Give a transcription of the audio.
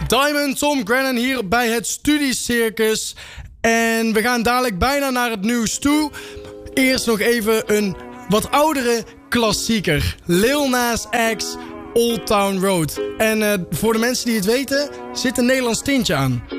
Diamond, Tom Grennan hier bij het Studiecircus. En we gaan dadelijk bijna naar het nieuws toe. Eerst nog even een wat oudere klassieker. Lil Nas X, Old Town Road. En voor de mensen die het weten, zit een Nederlands tintje aan.